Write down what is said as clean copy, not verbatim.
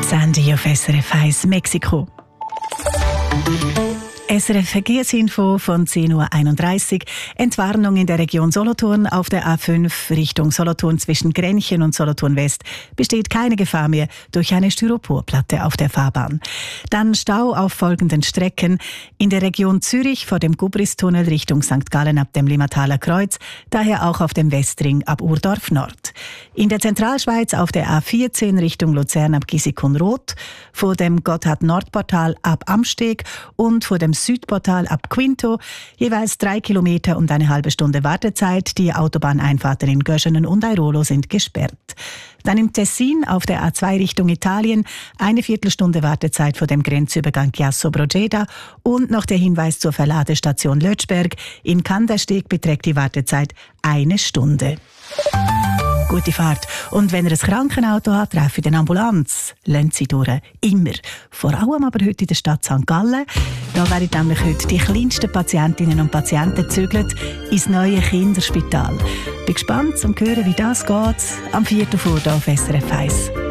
Sandy auf SRF 1 Mexiko. SRF Verkehrsinfo von 10.31 Uhr. Entwarnung in der Region Solothurn auf der A5 Richtung Solothurn zwischen Grenchen und Solothurn West. Besteht keine Gefahr mehr durch eine Styroporplatte auf der Fahrbahn. Dann Stau auf folgenden Strecken. In der Region Zürich vor dem Gubristunnel Richtung St. Gallen ab dem Limmataler Kreuz. Daher auch auf dem Westring ab Urdorf Nord. In der Zentralschweiz auf der A14 Richtung Luzern ab Gisikon-Roth. Vor dem Gotthard-Nordportal ab Amsteg und vor dem Südportal ab Quinto, jeweils 3 Kilometer und eine halbe Stunde Wartezeit. Die Autobahneinfahrten in Göschenen und Airolo sind gesperrt. Dann im Tessin auf der A2 Richtung Italien eine Viertelstunde Wartezeit vor dem Grenzübergang Chiasso-Brogeda und noch der Hinweis zur Verladestation Lötschberg. In Kandersteg beträgt die Wartezeit 1 Stunde. Gute Fahrt. Und wenn ihr ein Krankenauto habt, trefft eine Ambulanz. Lasst sie durch. Immer. Vor allem aber heute in der Stadt St. Gallen. Da werden nämlich heute die kleinsten Patientinnen und Patienten gezügelt ins neue Kinderspital. Bin gespannt, um zu hören, wie das geht. Am 4. Uhr auf SRF 1.